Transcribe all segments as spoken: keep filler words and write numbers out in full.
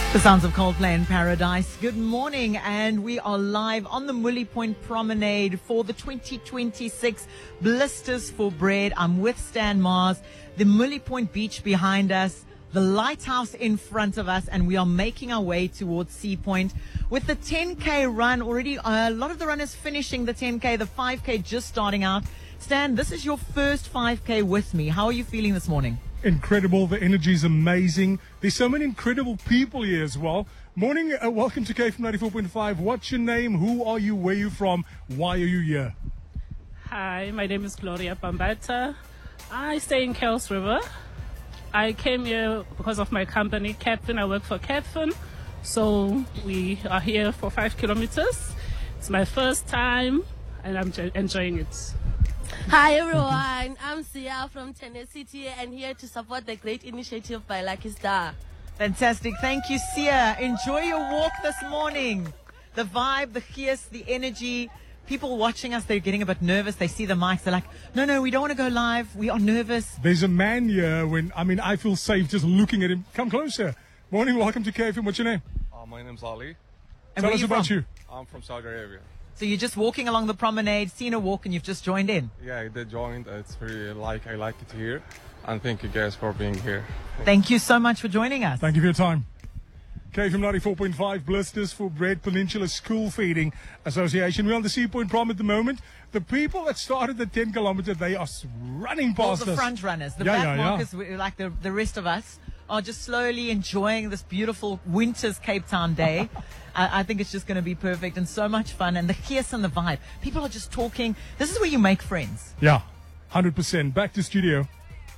The sounds of Coldplay in Paradise. Good morning, and we are live on the Mully Point Promenade for the twenty twenty-six Blisters for Bread. I'm with Stan Mars, the Mully Point Beach behind us, the lighthouse in front of us, and we are making our way towards Sea Point with the ten K run already. Uh, a lot of the runners finishing the ten K, the five K just starting out. Stan, this is your first five K with me. How are you feeling this morning? Incredible. The energy is amazing. There's so many incredible people here as well. Morning. Uh, welcome to K F M ninety-four point five. What's your name? Who are you? Where are you from? Why are you here? Hi, my name is Gloria Bambata. I stay in Kells River. I came here because of my company, Captain. I work for Captain. So we are here for five kilometers. It's my first time and I'm enjoying it. Hi everyone, I'm Sia from Tennessee and here to support the great initiative by Lucky Star. Fantastic. Thank you, Sia. Enjoy your walk this morning. The vibe, the gees, the energy. People watching us, they're getting a bit nervous. They see the mics. They're like, no, no, we don't want to go live. We are nervous. There's a man here when, I mean, I feel safe just looking at him. Come closer. Morning. Welcome to K F M. What's your name? Uh, my name's Ali. And Tell where us you about from? you. I'm from Saudi Arabia. So you're just walking along the promenade, seen a walk, and you've just joined in. Yeah, I did join. It's very like I like it here. And thank you guys for being here. Thank you so much for joining us. Thank you for your time. K F M ninety-four point five, Blisters for Bread, Peninsula School Feeding Association. We're on the Sea Point Prom at the moment. The people that started the ten kilometer, they are running All past the us. front runners, the Yeah, back yeah, yeah. markers, we- like the, the rest of us, are just slowly enjoying this beautiful winter's Cape Town day. I, I think it's just going to be perfect and so much fun. And the kiss and the vibe. People are just talking. This is where you make friends. Yeah, one hundred percent. Back to studio.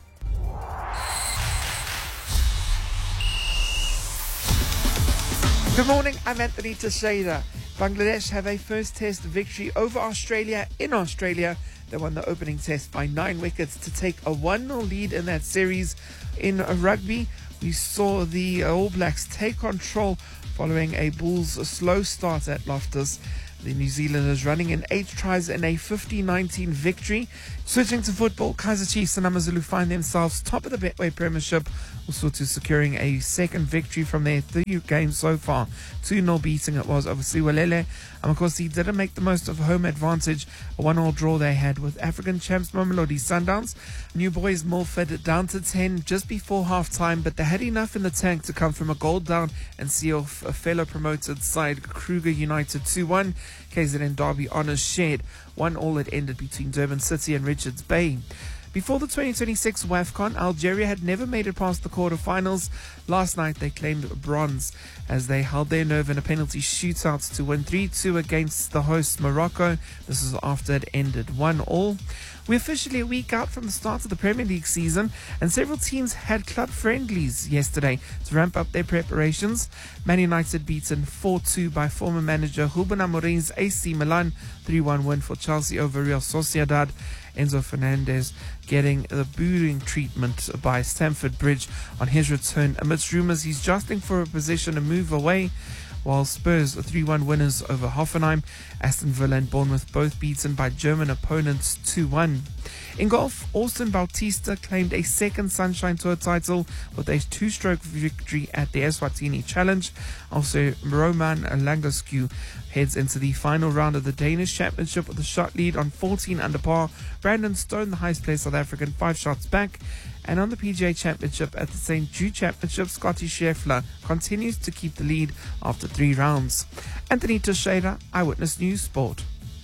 Good morning, I'm Anthony Teixeira. Bangladesh have a first test victory over Australia in Australia. They won the opening test by nine wickets to take a one nil lead in that series. In rugby, we saw the All Blacks take control following a Bulls slow start at Loftus. The New Zealanders running in eight tries in a fifty nineteen victory. Switching to football, Kaizer Chiefs and AmaZulu find themselves top of the Betway Premiership, also to securing a second victory from their three games so far. two nil beating it was over Siwalele. And of course, he didn't make the most of home advantage. A one all draw they had with African champs Mamelodi Sundowns. New Boys Milford down to ten just before half time, but they had enough in the tank to come from a goal down and see off a fellow promoted side, Kruger United two one. K Z N Derby honours shared. one all it ended between Durban City and Richards Bay. Before the twenty twenty-six WAFCON, Algeria had never made it past the quarterfinals. Last night they claimed bronze as they held their nerve in a penalty shootout to win three two against the hosts Morocco. This is after it ended one all. We're officially a week out from the start of the Premier League season, and several teams had club friendlies yesterday to ramp up their preparations. Man United beaten four two by former manager Ruben Amorim's A C Milan, three one win for Chelsea over Real Sociedad. Enzo Fernandez getting the booing treatment by Stamford Bridge on his return amidst rumours he's jostling for a position to move away. While Spurs are three one winners over Hoffenheim. Aston Villa and Bournemouth both beaten by German opponents two one. In golf, Austin Bautista claimed a second Sunshine Tour title with a two-stroke victory at the Eswatini Challenge. Also, Roman Langoscu heads into the final round of the Danish Championship with a shot lead on fourteen under par. Brandon Stone, the highest placed South African, five shots back. And on the P G A Championship at the Saint Jude Championship, Scotty Scheffler continues to keep the lead after three rounds. Anthony Teixeira, Eyewitness News Sport.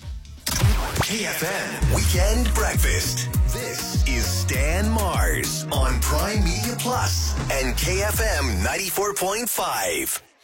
K F M Weekend Breakfast. This is Stan Mars on Prime Media Plus and K F M ninety-four point five.